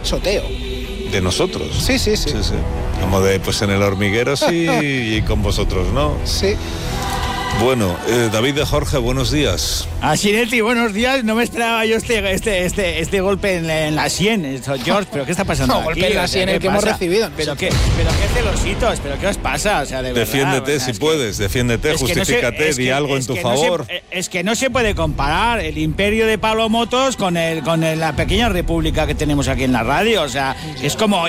soteo. ¿De nosotros? Sí. Como de, pues en el hormiguero sí y con vosotros, ¿no? Sí. Bueno, David de Jorge, buenos días. Sinetti, buenos días. No me esperaba yo este golpe en la sien, George, pero ¿qué está pasando No, aquí? golpe en la sien el que hemos recibido. ¿Pero qué celositos? ¿Pero qué os pasa? O sea, de defiéndete verdad, si puedes, defiéndete, justifícate, di algo en tu favor. Es que no se puede comparar el imperio de Pablo Motos con la pequeña república que tenemos aquí en la radio. O sea, es como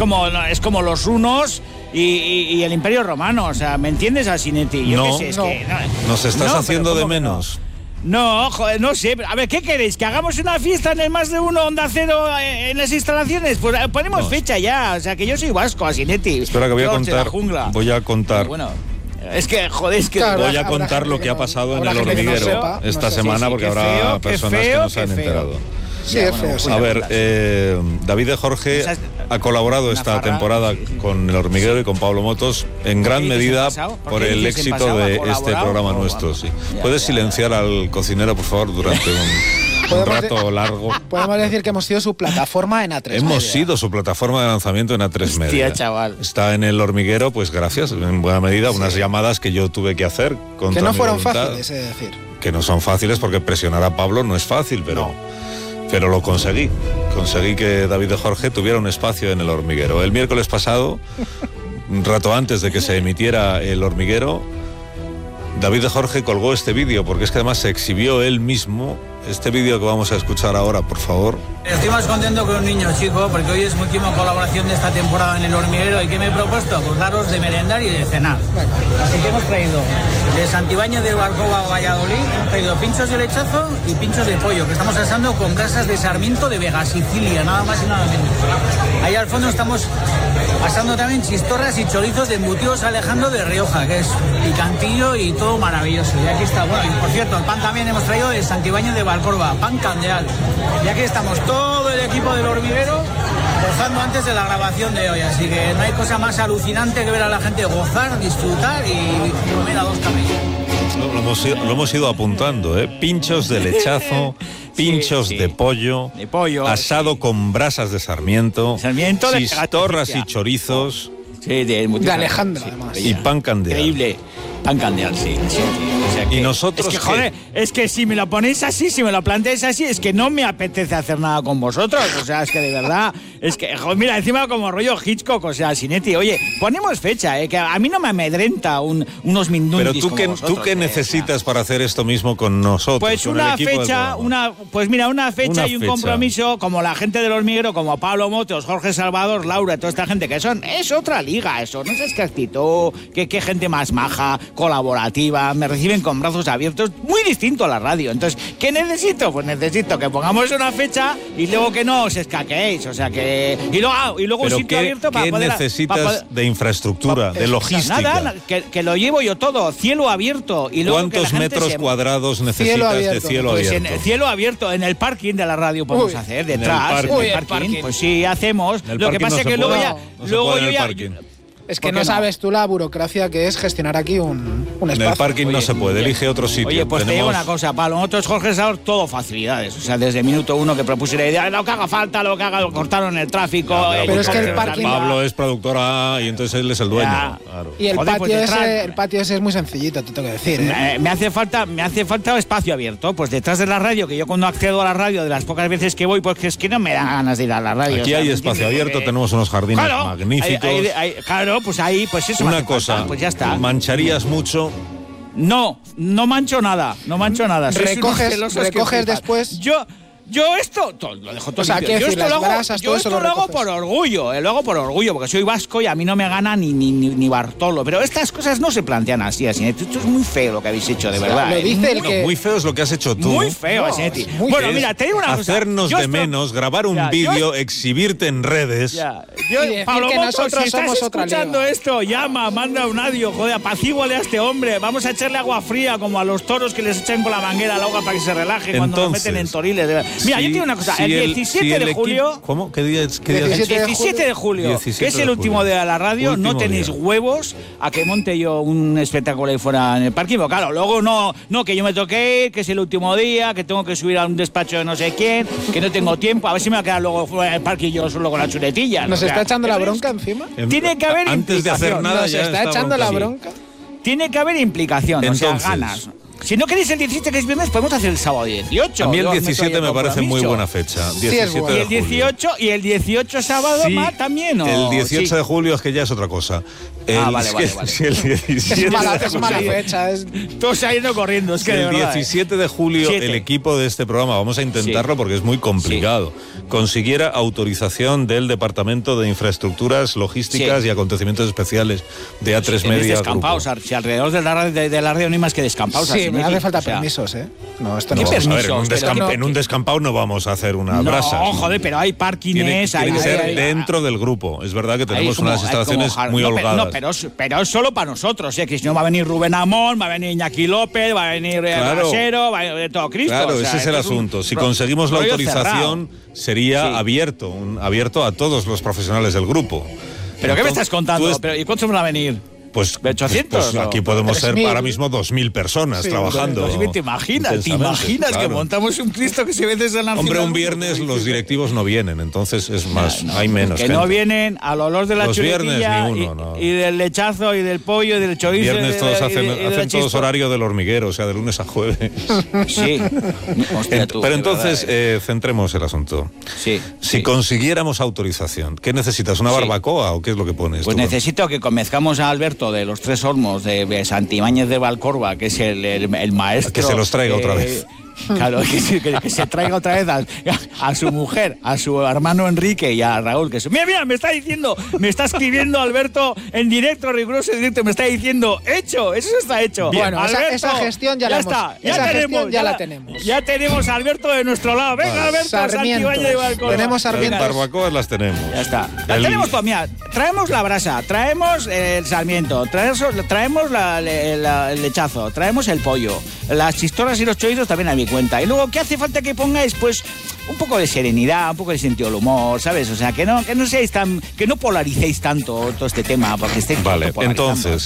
los hunos y el Imperio Romano. O sea, ¿me entiendes, Sinetti? No, nos estás haciendo de menos. No, joder, no sé. A ver, ¿qué queréis? ¿Que hagamos una fiesta en el Más de Uno Onda Cero en las instalaciones? Pues ponemos fecha ya. O sea, que yo soy vasco, Sinetti. Espera, que voy a contar. Bueno, es que, joder, es que... Claro, voy a contar lo que ha pasado en el hormiguero esta semana, porque habrá personas que no se han enterado. Sí, es feo. A ver, David de Jorge ha colaborado esta temporada con El Hormiguero y con Pablo Motos en gran medida por el éxito de este programa nuestro. Sí. ¿Puedes silenciar al cocinero, por favor, durante un rato largo? Podemos decir que hemos sido su plataforma en A3 Hemos sido su plataforma de lanzamiento en A3 Media. Hostia, chaval. Está en El Hormiguero, pues gracias, en buena medida, unas llamadas que yo tuve que hacer. Que no fueron fáciles, es decir. Que no son fáciles porque presionar a Pablo no es fácil, pero lo conseguí. Conseguí que David de Jorge tuviera un espacio en El Hormiguero. El miércoles pasado, un rato antes de que se emitiera El Hormiguero, David de Jorge colgó este vídeo, porque es que además se exhibió él mismo. Este vídeo que vamos a escuchar ahora, por favor. Estoy más contento que un niño chico, porque hoy es mi última colaboración de esta temporada en El Hormiguero. ¿Y qué me he propuesto? Pues daros de merendar y de cenar. Así que hemos traído de Santibáñez de Barcova a Valladolid, hemos traído pinchos de lechazo y pinchos de pollo, que estamos asando con grasas de sarmiento de Vega Sicilia, nada más y nada menos. Ahí al fondo estamos asando también chistorras y chorizos de embutidos Alejandro de Rioja, que es picantillo y todo maravilloso. Y aquí está, bueno, y por cierto, el pan también hemos traído de Santibáñez de Valcorba, pan candeal. Y aquí estamos todo el equipo del Hormiguero gozando antes de la grabación de hoy, así que no hay cosa más alucinante que ver a la gente gozar, disfrutar y comer a dos camellos. Lo hemos ido apuntando, ¿eh? Pinchos de lechazo, pinchos de pollo, asado con brasas de sarmiento, chistorras y chorizos. Sí, de Alejandro, además. Y pan candeal. Increíble. Pan candeal, sí. O sea que, y nosotros... Es que, joder, es que si me lo ponéis así, si me lo planteáis así, es que no me apetece hacer nada con vosotros. O sea, es que de verdad... Es que, joder, mira, encima como rollo Hitchcock, o sea, Sinetti, oye, ponemos fecha, que a mí no me amedrenta unos mindundis. Pero tú qué necesitas para hacer esto mismo con nosotros. Pues una fecha, una fecha y un compromiso, como la gente del Hormiguero, como Pablo Motos, Jorge Salvador, Laura, toda esta gente, que es otra liga eso, no sé qué actitud, qué gente más maja, colaborativa, me reciben con brazos abiertos, muy distinto a la radio. Entonces, ¿qué necesito? Pues necesito que pongamos una fecha y luego que no os escaquéis, o sea que... Y luego un sitio abierto para poder... ¿Qué necesitas de infraestructura, de logística? Nada, que lo llevo yo todo, cielo abierto. Y luego ¿cuántos metros cuadrados necesitas de cielo abierto? En cielo abierto, en el parking de la radio podemos hacer, detrás, en el parking. Pues sí, hacemos. Lo que pasa es que luego yo ya... Es que no sabes tú la burocracia que es gestionar aquí un espacio. En el parking no se puede, elige otro sitio. Oye, pues te digo una cosa, Pablo, nosotros, Jorge Salvador, todo facilidades. O sea, desde el minuto uno que propuse la idea, lo que haga falta, lo que haga, cortaron el tráfico. Pero es que el parking... Pablo es productora y entonces él es el dueño. Claro. Y el patio ese es muy sencillito, te tengo que decir. Me hace falta espacio abierto. Pues detrás de la radio, que yo cuando accedo a la radio, de las pocas veces que voy, pues es que no me da ganas de ir a la radio. Aquí hay espacio abierto, tenemos unos jardines magníficos. Claro, pues ahí, pues eso. Una cosa, pues ya está. ¿Mancharías mucho? No mancho nada, recoges después. Yo esto lo dejo todo. O sea, yo esto lo hago por orgullo, lo hago por orgullo, porque soy vasco y a mí no me gana ni Bartolo. Pero estas cosas no se plantean así. Esto es muy feo lo que habéis hecho, de verdad. Lo dice el que... Muy feo es lo que has hecho tú. Muy feo, Sinetti. Bueno, mira, te digo una cosa. Hacernos de menos, grabar un vídeo, exhibirte en redes. Pablo que Motos, nosotros si estás somos otra escuchando liga. esto, llama, manda un audio, joder, apacíguale a este hombre. Vamos a echarle agua fría como a los toros que les echan con la manguera al agua para que se relaje cuando nos meten en toriles. Mira, yo tengo una cosa. El 17 de julio... ¿Cómo? ¿Qué día es? El 17 de julio, que es el último día de la radio, no tenéis huevos a que monte yo un espectáculo ahí fuera en el parque. Pero claro, luego no, que yo me toque ir, que es el último día, que tengo que subir a un despacho de no sé quién, que no tengo tiempo. A ver si me va a quedar luego fuera en el parque y yo solo con la chuletilla. ¿Nos está echando la bronca encima? Tiene que haber Antes de hacer nada ¿Nos ya está echando la bronca? Tiene que haber implicación, Entonces, o sea, ganas. Si no queréis el 17, que es viernes, podemos hacer el sábado 18. A mí el 17 me parece muy buena fecha. 17 bueno. Y el 18, y el 18 sábado sí, más también, ¿no? El 18 sí. de julio es que ya es otra cosa. Vale. Si el 17 Es mala fecha. Todos se ha ido corriendo, es que de el verdad, 17 de julio 7. el equipo de este programa, vamos a intentarlo porque es muy complicado, consiguiera autorización del Departamento de Infraestructuras, Logísticas y Acontecimientos Especiales de A3 Media. Descampados, si alrededor de la radio no hay más que descampados. Sí, me hace falta permisos, ¿eh? No, esto no. Vamos a ver, permisos? en un descampado no vamos a hacer una brasa. No, joder, pero hay parkings. Tiene que ser dentro del grupo. Es verdad que tenemos unas instalaciones muy holgadas. Pero es solo para nosotros, que si no va a venir Rubén Amón, va a venir Iñaki López, va a venir Rasero, va a venir todo Cristo. Claro, ese es el asunto. Si conseguimos la autorización, sería abierto a todos los profesionales del grupo. ¿Pero qué me estás contando? ¿Y cuántos van a venir? Pues 800. Pues aquí podemos ser ahora mismo 2.000 personas trabajando. ¿Te imaginas claro. Que montamos un Cristo que se ve desde la Hombre, un viernes los directivos no vienen, entonces es más, hay menos que gente. no vienen al olor de la chuletilla y del lechazo y del pollo y del chorizo. Viernes todos hacen todos horario del hormiguero, o sea, de lunes a jueves. Sí. Hostia, pero entonces, centremos el asunto. Si consiguiéramos autorización, ¿qué necesitas? ¿Una barbacoa o qué es lo que pones? Pues necesito que convenzcamos a Alberto de los Tres Olmos de Santibáñez de Valcorba, que es el maestro. Que se los traiga otra vez. Claro, que se traiga otra vez a su mujer, a su hermano Enrique y a Raúl. Mira, me está escribiendo Alberto en directo, riguroso directo, me está diciendo, hecho, eso está hecho. Bueno, Alberto, esa gestión ya la tenemos. Ya tenemos a Alberto de nuestro lado. Venga, Alberto, Santibáñez de Valcorba. Tenemos sarmientos. Barbacoas las tenemos. Ya está. Tenemos, pues mira, traemos la brasa, traemos el sarmiento, traemos el lechazo, traemos el pollo, las chistoras y los chorizos también a mi cuenta. Y luego, ¿qué hace falta que pongáis? Pues un poco de serenidad, un poco de sentido del humor, ¿sabes? O sea, que no seáis que no polaricéis tanto todo este tema, porque estéis vale, entonces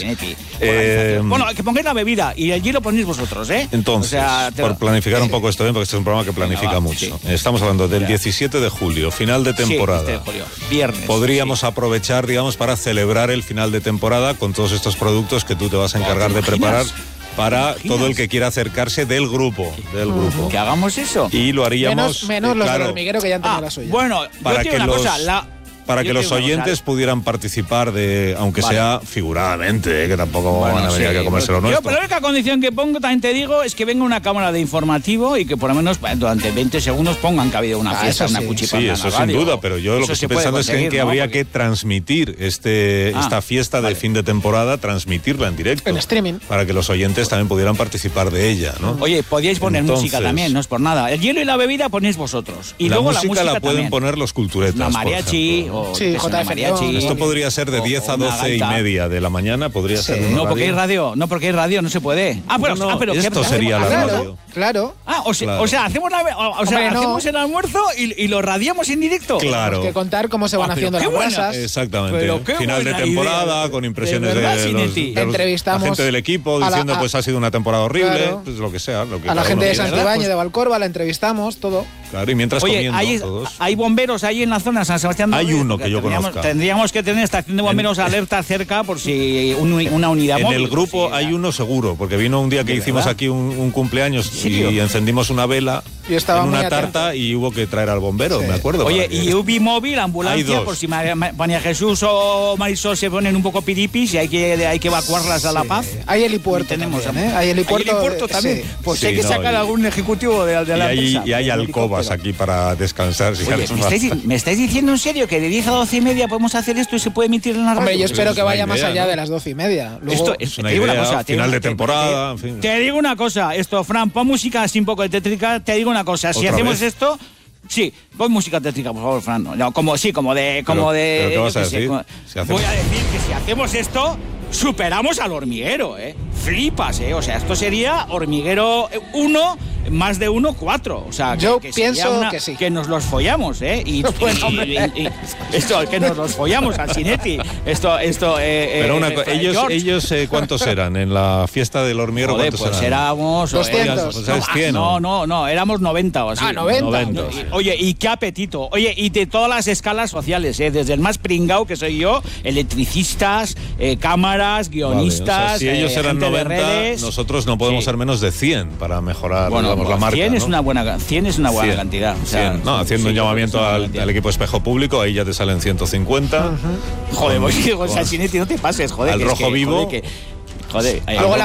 bueno, que pongáis la bebida y allí lo ponéis vosotros, ¿eh? Entonces, por planificar un poco esto bien, porque este es un programa que planifica mucho. Sí. Estamos hablando del 17 de julio, final de temporada. Sí, 17 de julio, viernes. Podríamos aprovechar, digamos, para celebrar el final de temporada con todos estos productos que tú te vas a encargar de preparar para todo el que quiera acercarse del grupo. Que hagamos eso. Y lo haríamos... Menos los del hormiguero, que ya han tenido la suya. Bueno, para que para que los oyentes pudieran participar aunque sea figuradamente, que tampoco van a venir a comérselo nuestro. Yo, pero la única condición que pongo, también te digo, es que venga una cámara de informativo y que por lo menos durante 20 segundos pongan que ha habido una fiesta, una cuchipanda. Sí, eso sin duda, pero yo lo que estoy pensando es que habría que transmitir esta fiesta de fin de temporada, transmitirla en directo. En streaming. Para que los oyentes también pudieran participar de ella, ¿no? Oye, podíais poner música también, no es por nada. El hielo y la bebida ponéis vosotros. Y luego la música la pueden también poner los culturetas. La mariachi. Sí, JF. Esto podría ser de 10 a 12 y media de la mañana, podría ser. No, porque hay radio, no se puede. Pero esto sería la radio. Claro. O sea, hacemos hacemos el almuerzo y lo radiamos en directo. Claro. Tenemos que contar cómo se van haciendo las brasas. Exactamente. Final de temporada, con impresiones de la gente del equipo diciendo pues ha sido una temporada horrible, pues lo que sea. A la gente de Santibáñez, de Valcorba, la entrevistamos, todo. Claro, y mientras comiendo todos. ¿Hay bomberos ahí en la zona San Sebastián? Hay uno que yo conozca. Tendríamos que tener estación de bomberos alerta cerca por si una unidad móvil. En el grupo hay uno seguro, porque vino un día que hicimos aquí un cumpleaños y encendimos una vela en una tarta y hubo que traer al bombero, me acuerdo. Oye, y UBI móvil, ambulancia, por si María Jesús o Marisol se ponen un poco piripis y hay que evacuarlas a La Paz. Hay helipuerto. Tenemos, hay helipuerto también. Pues hay que sacar algún ejecutivo de la empresa. Y hay alcobas aquí para descansar. Oye, ¿me estáis diciendo en serio que de 10 a 12 y media podemos hacer esto y se puede emitir en la radio? Hombre, yo espero que vaya más allá de las 12 y media. Luego, es una idea, final de temporada, en fin. Te digo una cosa, Fran, pon música así un poco de tétrica, te digo una cosa, si hacemos esto... Sí, pon música tétrica, por favor, Fran. No, como de... ¿Pero qué vas a decir? Voy a decir que si hacemos esto, superamos al hormiguero, Flipas, O sea, esto sería hormiguero 1 más de 1, 4. O sea, yo que pienso que sí. Que nos los follamos, ¿eh? Y esto, que nos los follamos al Sinetti. Pero ellos ¿cuántos eran? En la fiesta del hormiguero, joder, ¿cuántos pues eran? Éramos 200. O sea, es 100, no, éramos 90 o así. 90. Oye, y qué apetito. Oye, y de todas las escalas sociales, desde el más pringao que soy yo, electricistas, cámaras, guionistas. Vale, o sea, si ellos eran 90, redes, nosotros no podemos ser menos de 100 para mejorar la marca. 100 ¿no? es una buena cantidad. O sea, haciendo un llamamiento al equipo espejo público, ahí ya te salen 150. Joder, Sinetti, no te pases, joder. Al rojo vivo. Joder, luego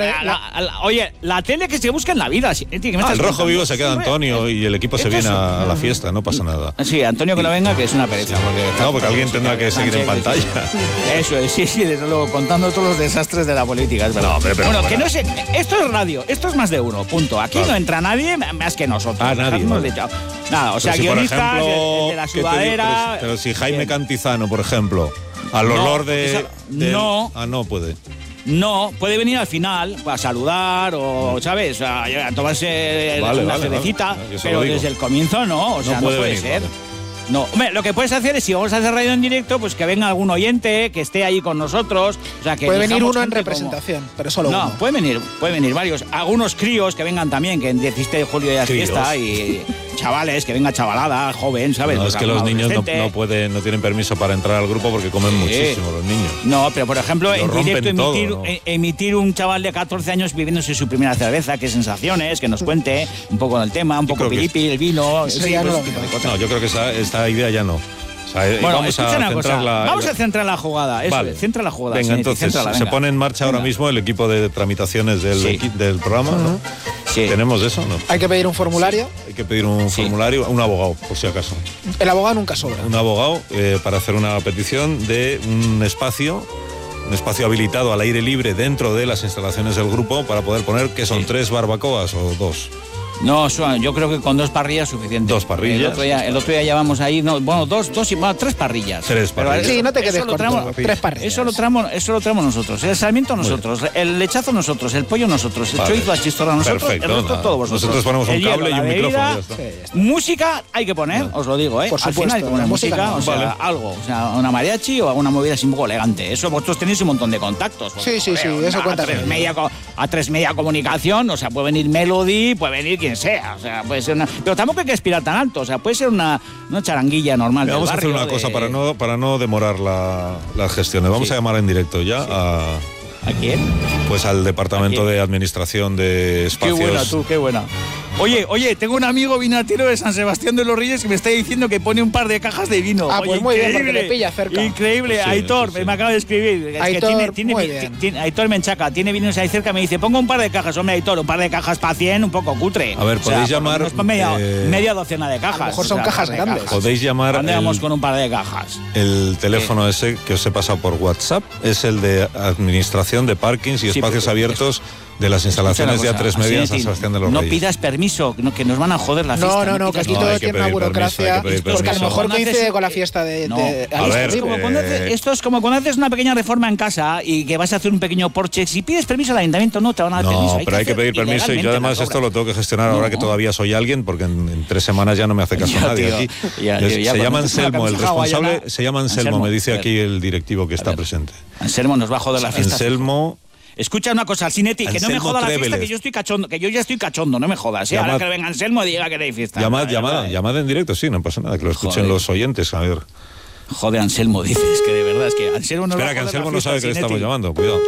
oye, la tele que se busca en la vida. El rojo vivo se queda Antonio y el equipo se viene a la fiesta, no pasa nada. Sí, Antonio que no venga, que es una pereza. Porque alguien tendrá que seguir en pantalla. Eso es, sí, desde luego, contando todos los desastres de la política, es verdad. Bueno, que no sé, esto es radio, esto es más de uno, punto. Aquí no entra nadie más que nosotros. Nadie. Nada, o sea, si guionistas, de la sudadera. Pero si Jaime Cantizano, por ejemplo, al olor de. No. No puede. No, puede venir al final a saludar o, ¿sabes? A tomarse una cervecita, pero desde el comienzo no, o sea, no puede venir, ser. No, hombre, lo que puedes hacer es, si vamos a hacer radio en directo, pues que venga algún oyente, que esté ahí con nosotros. O sea, que puede venir uno en representación, pero solo uno. No, puede venir varios. Algunos críos que vengan también, que en 17 de julio ya es fiesta, y chavales, que venga chavalada, joven, ¿sabes? No, es que los niños no tienen permiso para entrar al grupo porque comen muchísimo los niños. No, pero por ejemplo, en directo emitir todo, un chaval de 14 años viviéndose su primera cerveza, qué sensaciones, que nos cuente un poco del tema, un poco piripi, el vino, yo creo que esta idea ya no. O sea, vamos a centrar la jugada. Centra la jugada. Venga, entonces se pone en marcha ahora mismo el equipo de tramitaciones del programa, ¿no? Sí. ¿Tenemos eso? No. Hay que pedir un formulario. Hay que pedir un formulario, un abogado, por si acaso. El abogado nunca sobra. Un abogado para hacer una petición de un espacio habilitado al aire libre dentro de las instalaciones del grupo para poder poner, que son 3 barbacoas o 2. No, yo creo que con 2 parrillas es suficiente. 2 parrillas. El otro día llevamos ahí, 3 parrillas. 3 parrillas. Sí, no te quedes con 3 parrillas. Eso lo traemos nosotros. El sarmiento nosotros, el lechazo nosotros, el pollo nosotros, el chorizo a chistorra nosotros, perfecto, el resto todo vosotros. Nosotros ponemos un cable y un micrófono. Música hay que poner, os lo digo, Por supuesto, al final hay que poner música, o sea, algo, o sea, una mariachi o alguna movida así un poco elegante. Eso vosotros tenéis un montón de contactos. Sí, eso cuenta. A 3 Media Comunicación, o sea, puede venir Melody, puede venir quien sea, o sea, puede ser pero tampoco hay que aspirar tan alto, o sea, puede ser una charanguilla normal. Vamos a hacer una cosa para no demorar las gestiones. Vamos a llamar en directo ya ¿A quién? Pues al Departamento de Administración de Espacios. Qué buena tú, qué buena. Oye, tengo un amigo vinatero de San Sebastián de los Reyes que me está diciendo que pone un par de cajas de vino. Pues muy bien, porque le pilla cerca. Increíble, sí, Aitor, me acaba de escribir. Aitor Menchaca, tiene vinos ahí cerca, me dice, pongo un par de cajas. Hombre, Aitor, un par de cajas para 100, un poco cutre. A ver, podéis llamar... media docena de cajas. A lo mejor son cajas grandes. Podéis llamar... ¿Dónde vamos con un par de cajas? El teléfono ese que os he pasado por WhatsApp es el de Administración de Parkings y Espacios Abiertos de las instalaciones de A3 Media San Sebastián de los Reyes. No pidas permiso, que nos van a joder la fiesta. No, que aquí todo tiene una burocracia, porque a lo mejor coincide con la fiesta de esto es como cuando haces una pequeña reforma en casa y que vas a hacer un pequeño porche. Si pides permiso al ayuntamiento no te van a dar permiso. Pero hay que pedir permiso y yo además esto lo tengo que gestionar ahora que todavía soy alguien, porque en 3 semanas ya no me hace caso nadie aquí. Se llama Anselmo, el responsable se llama Anselmo, me dice aquí el directivo que está presente. Anselmo nos va a joder la fiesta. Anselmo... Escucha una cosa, Sinetti, que no me joda la fiesta, que yo estoy cachondo, que yo ya estoy cachondo, no me jodas. Ahora que venga Anselmo y diga que hay fiesta. Llamad en directo, sí, no pasa nada, que lo escuchen los oyentes, a ver. Joder, Anselmo, dices, que de verdad es que Anselmo no... Espera, que Anselmo no sabe que le estamos llamando, cuidado.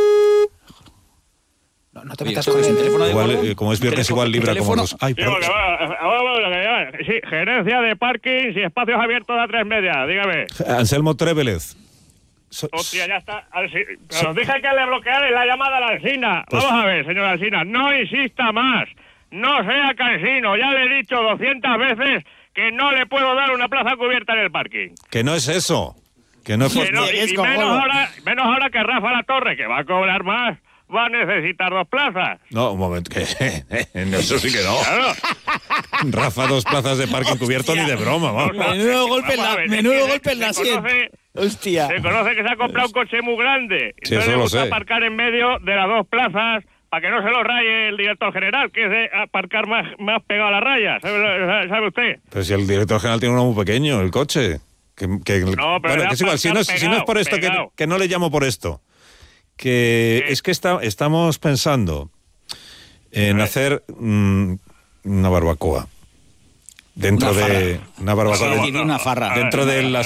No te metas con el teléfono. Igual, como es viernes, igual libra como los... Ay, perdón. Sí, gerencia de parkings y espacios abiertos de A3 Media, dígame. Anselmo Trébelez. Hostia, ya está. Os dije que le bloquearais la llamada a la Alsina. Vamos a ver, señor Alsina, no insista más. No sea cansino. Ya le he dicho 200 veces que no le puedo dar una plaza cubierta en el parking. Que no es eso. Que no es... menos ahora que Rafa La Torre, que va a cobrar más, va a necesitar 2 plazas. No, un momento, que eso sí que no. Claro. Rafa, 2 plazas de parking cubierto ni de broma, vamos. Menudo golpe en la sien. Hostia. Se conoce que se ha comprado un coche muy grande. Sí, entonces le gusta sé. aparcar en medio de las 2 plazas para que no se lo raye el director general, que es de aparcar más pegado a la raya, ¿sabe usted? Pero si el director general tiene uno muy pequeño, el coche. No, pero bueno, que es igual, si no es por esto, que no le llamo por esto. Que es que estamos pensando en hacer una barbacoa. Dentro de una barbacoa. Una farra. Dentro de las